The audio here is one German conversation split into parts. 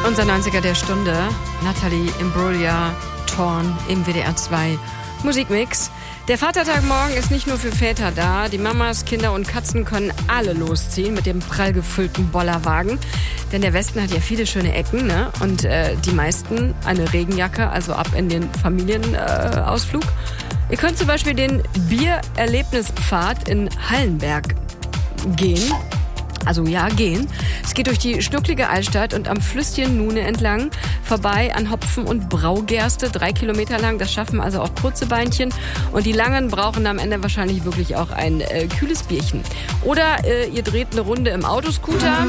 Unser 90er der Stunde, Natalie Imbruglia, Torn im WDR 2 Musikmix. Der Vatertag morgen ist nicht nur für Väter da. Die Mamas, Kinder und Katzen können alle losziehen mit dem prall gefüllten Bollerwagen. Denn der Westen hat ja viele schöne Ecken, ne? Und die meisten eine Regenjacke, also ab in den Familienausflug. Ihr könnt zum Beispiel den Biererlebnispfad in Hallenberg gehen. Also ja, gehen. Es geht durch die schnucklige Altstadt und am Flüsschen Nune entlang, vorbei an Hopfen und Braugerste, 3 Kilometer lang. Das schaffen also auch kurze Beinchen. Und die Langen brauchen am Ende wahrscheinlich wirklich auch ein kühles Bierchen. Oder ihr dreht eine Runde im Autoscooter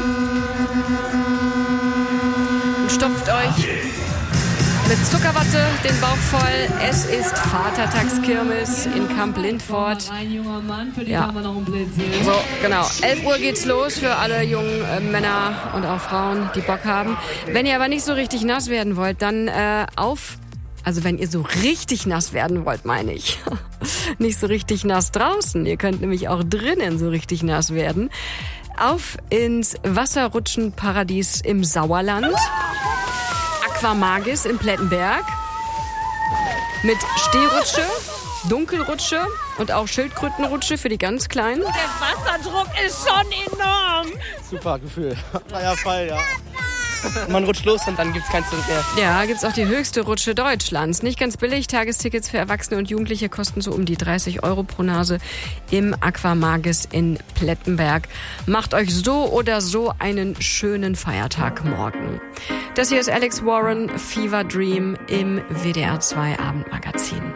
und stopft euch mit Zuckerwatte den Bauch voll. Es ist Vatertagskirmes in Kamp Lindfort. Ein junger Mann, für den Ja. haben wir noch ein Plätzchen. So, genau. 11 Uhr geht's los für alle jungen Männer und auch Frauen, die Bock haben. Wenn ihr aber nicht so richtig nass werden wollt, dann also wenn ihr so richtig nass werden wollt, meine ich. Nicht so richtig nass draußen. Ihr könnt nämlich auch drinnen so richtig nass werden. Auf ins Wasserrutschenparadies im Sauerland. Aquamagis in Plettenberg. Mit Stehrutsche, Dunkelrutsche und auch Schildkrötenrutsche für die ganz Kleinen. Der Wasserdruck ist schon enorm. Super Gefühl. Freier Fall, ja. Man rutscht los und dann gibt's kein Zurück mehr. Ja, gibt's auch die höchste Rutsche Deutschlands. Nicht ganz billig. Tagestickets für Erwachsene und Jugendliche kosten so um die 30 € pro Nase im Aquamagis in Plettenberg. Macht euch so oder so einen schönen Feiertag morgen. Das hier ist Alex Warren, Fever Dream im WDR 2 Abendmagazin.